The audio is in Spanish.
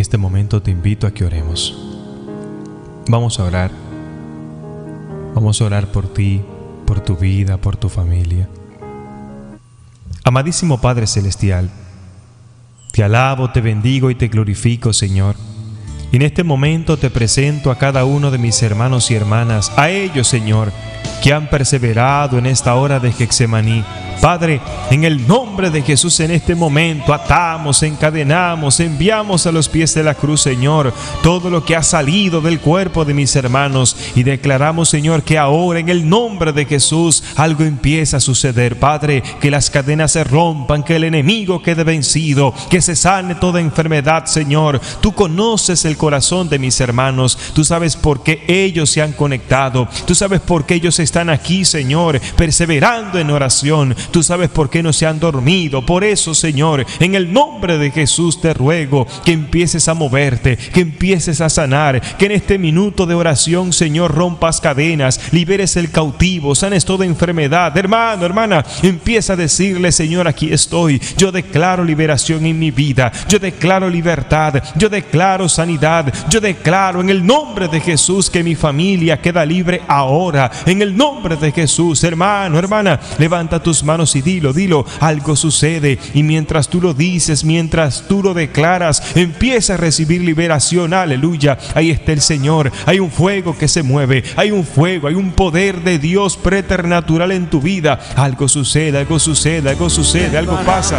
este momento te invito a que oremos. Vamos a orar. Vamos a orar por ti, por tu vida, por tu familia. Amadísimo Padre Celestial, te alabo, te bendigo y te glorifico, Señor. Y en este momento te presento a cada uno de mis hermanos y hermanas, a ellos, Señor, que han perseverado en esta hora de Getsemaní. Padre, en el nombre de Jesús, en este momento atamos, encadenamos, enviamos a los pies de la cruz, Señor, todo lo que ha salido del cuerpo de mis hermanos, y declaramos, Señor, que ahora en el nombre de Jesús algo empieza a suceder. Padre, que las cadenas se rompan, que el enemigo quede vencido, que se sane toda enfermedad, Señor. Tú conoces el corazón de mis hermanos, tú sabes por qué ellos se han conectado, tú sabes por qué ellos están aquí, Señor, perseverando en oración. Tú sabes por qué no se han dormido. Por eso, Señor, en el nombre de Jesús te ruego que empieces a moverte, que empieces a sanar, que en este minuto de oración, Señor, rompas cadenas, liberes el cautivo, sanes toda enfermedad. Hermano, hermana, empieza a decirle: Señor, aquí estoy. Yo declaro liberación en mi vida. Yo declaro libertad. Yo declaro sanidad. Yo declaro en el nombre de Jesús que mi familia queda libre ahora. En el nombre de Jesús, hermano, hermana, levanta tus manos y dilo, algo sucede, y mientras tú lo dices, mientras tú lo declaras, empieza a recibir liberación. Aleluya, ahí está el Señor. Hay un fuego que se mueve, hay un fuego, hay un poder de Dios preternatural en tu vida. Algo sucede, algo sucede, algo sucede, algo pasa.